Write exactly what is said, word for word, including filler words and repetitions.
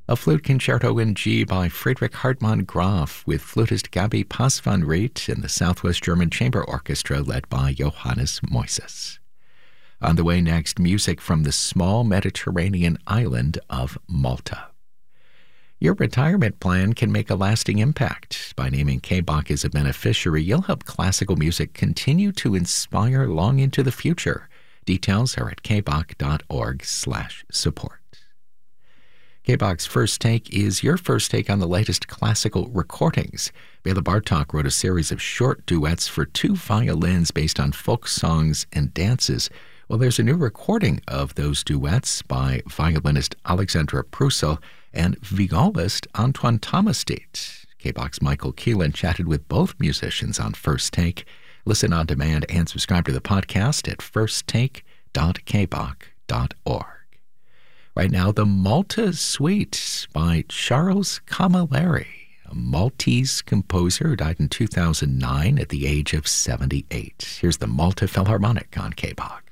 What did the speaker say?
A flute concerto in G by Friedrich Hartmann Graf with flutist Gabi Pasvanried and the Southwest German Chamber Orchestra led by Johannes Moises. On the way next, music from the small Mediterranean island of Malta. Your retirement plan can make a lasting impact. By naming K B O C as a beneficiary, you'll help classical music continue to inspire long into the future. Details are at kboc.org slash support. K B O C's First Take is your first take on the latest classical recordings. Bela Bartok wrote a series of short duets for two violins based on folk songs and dances. Well, there's a new recording of those duets by violinist Alexandra Prussel and violist Antoine Thomastit. K B O C's Michael Keelan chatted with both musicians on First Take. Listen on demand and subscribe to the podcast at first take dot k b o c dot org. Right now, the Malta Suite by Charles Camilleri, a Maltese composer who died in two thousand nine at the age of seventy-eight. Here's the Malta Philharmonic on K B O C.